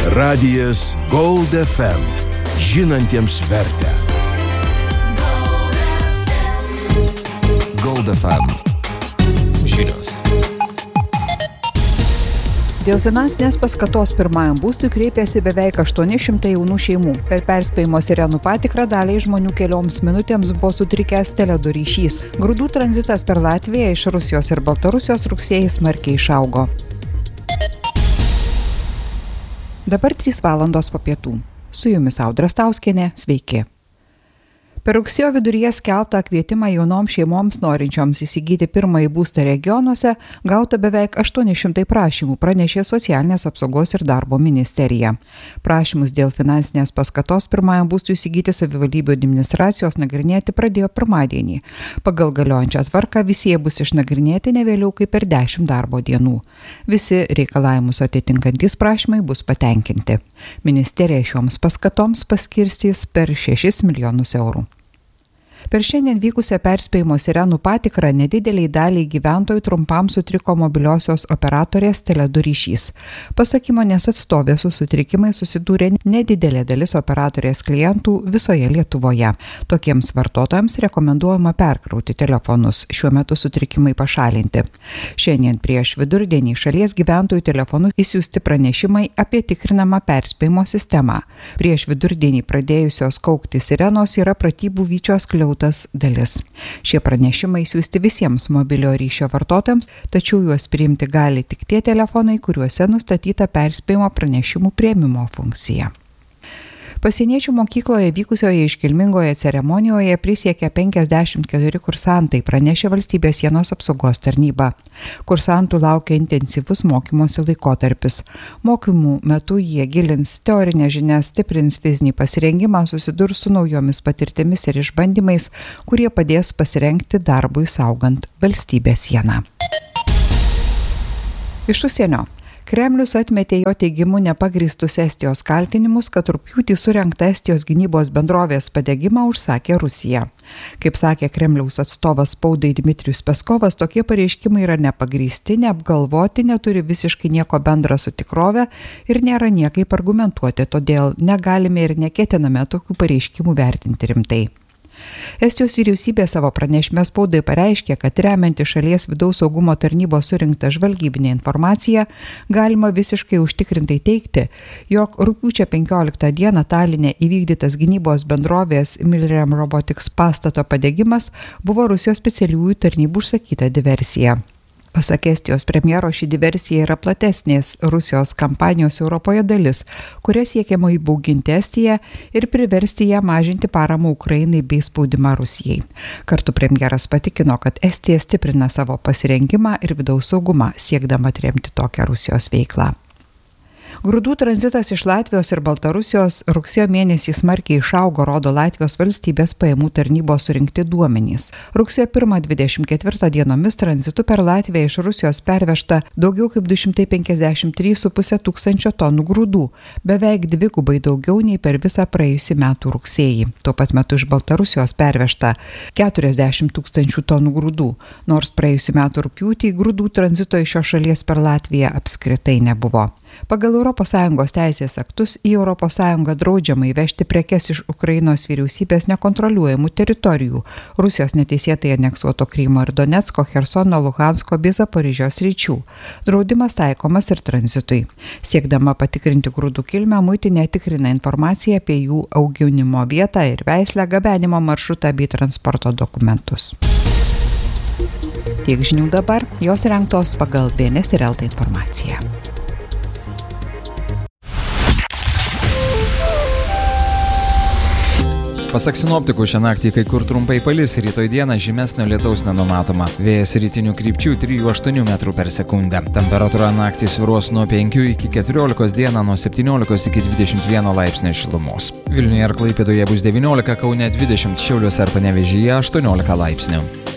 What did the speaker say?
Radijas Gold FM. Žinantiems vertę. Gold FM. Žinios. Dėl finansinės paskatos pirmajam būstui kreipėsi beveik 800 jaunų šeimų. Per perspėjimo sirenų patikrą daliai žmonių kelioms minutėms buvo sutrikęs teledu ryšys. Grūdų tranzitas per Latviją iš Rusijos ir Baltarusijos rugsėjį smarkiai išaugo. Dabar 3 valandos po pietų. Su jumis Audra Stauskienė, sveiki. Per rugsėjo viduryje skelbtą kvietimą jaunoms šeimoms norinčioms įsigyti pirmąjį būstą regionuose gauta beveik 800 prašymų, pranešė Socialinės apsaugos ir darbo ministerija. Prašymus dėl finansinės paskatos pirmajam būstui įsigyti savivaldybių administracijos nagrinėti pradėjo pirmadienį. Pagal galiojančią tvarką visi jie bus išnagrinėti ne vėliau kaip per 10 darbo dienų. Visi reikalavimus atitinkantys prašymai bus patenkinti. Ministerija šioms paskatoms paskirstys per 6 milijonus eurų. Per šiandien vykusią perspėjimo sirenų patikrą nedideliai daliai gyventojų trumpam sutriko mobiliosios operatorės teledu ryšys. Pasak įmonės atstovės su sutrikimais susidūrė nedidelė dalis operatorės klientų visoje Lietuvoje. Tokiems vartotojams rekomenduojama perkrauti telefonus, šiuo metu sutrikimai pašalinti. Šiandien prieš vidurdienį šalies gyventojų telefonu įsiųsti pranešimai apie tikrinamą perspėjimo sistemą. Prieš vidurdienį pradėjusios kaukti sirenos yra pratybų Vyčios kliautas dalis. Šie pranešimai siųsti visiems mobilio ryšio vartotojams, tačiau juos priimti gali tik tie telefonai, kuriuose nustatyta perspėjimo pranešimų priėmimo funkcija. Pasieniečių mokykloje vykusioje iškilmingoje ceremonijoje prisiekė 54 kursantai, pranešė Valstybės sienos apsaugos tarnyba. Kursantų laukia intensyvus mokymosi laikotarpis. Mokymų metu jie gilins teorinės žinias, stiprins fizinį pasirengimą, susidurs su naujomis patirtimis ir išbandymais, kurie padės pasirengti darbui saugant valstybės sieną. Iš užsienio. Kremlius atmetė jo teigimu nepagrįstus Estijos kaltinimus, kad rugpjūtį surengtą Estijos gynybos bendrovės padegimą užsakė Rusija. Kaip sakė Kremliaus atstovas spaudai Dmitrijus Peskovas, tokie pareiškimai yra nepagrįsti, neapgalvoti, neturi visiškai nieko bendra su tikrove ir nėra niekaip argumentuoti, todėl negalime ir neketiname tokių pareiškimų vertinti rimtai. Estijos vyriausybė savo pranešime spaudai pareiškė, kad remianti šalies vidaus saugumo tarnybos surinktą žvalgybinę informaciją, galima visiškai užtikrintai teigti, jog rugpjūčio 15 dieną Taline įvykdytas gynybos bendrovės Milrem Robotics pastato padegimas buvo Rusijos specialiųjų tarnybų užsakyta diversija. Pasak Estijos premjero, ši diversija yra platesnės Rusijos kampanijos Europoje dalis, kuria siekiama įbauginti Estiją ir priversti ją mažinti paramą Ukrainai bei spaudimą Rusijai. Kartu premjeras patikino, kad Estija stiprina savo pasirengimą ir vidaus saugumą, siekdama atremti tokią Rusijos veiklą. Grūdų tranzitas iš Latvijos ir Baltarusijos rugsėjo mėnesį smarkiai išaugo, rodo Latvijos valstybės pajamų tarnybos surinkti duomenys. Rugsėjo 1-24 dienomis tranzitu per Latviją iš Rusijos pervežta daugiau kaip 253,5 tūkstančio tonų grūdų, beveik dvigubai daugiau nei per visą praėjusį metų rugsėjį. Tuo pat metu iš Baltarusijos pervežta 40 tūkstančių tonų grūdų, nors praėjusį metų rugpjūtį grūdų tranzito iš šios šalies per Latviją apskritai nebuvo. Pagal ES teisės aktus į ES draudžiama įvežti prekes iš Ukrainos vyriausybės nekontroliuojamų teritorijų, Rusijos neteisėtai aneksuoto Krymo ir Donecko, Chersono, Luhansko bei Zaporižės sričių. Draudimas taikomas ir tranzitui. Siekdama patikrinti grūdų kilmę, muitinė tikrina informaciją apie jų auginimo vietą ir veislę, gabenimo maršrutą bei transporto dokumentus. Tiek žinių dabar, jos rengtos pagal BNS ir LT informaciją. Pasak sinoptikų, šią naktį kai kur trumpai palis, rytoj dieną žymesnio lietaus nenumatoma. Vėjas rytinių krypčių 3-8 metrų per sekundę. Temperatūra naktį svyruos nuo 5 iki 14, dieną nuo 17 iki 21 laipsnio šilumos. Vilniuje ir Klaipėdoje bus 19, Kaune 20, Šiauliuose ir Panevėžyje 18 laipsnių.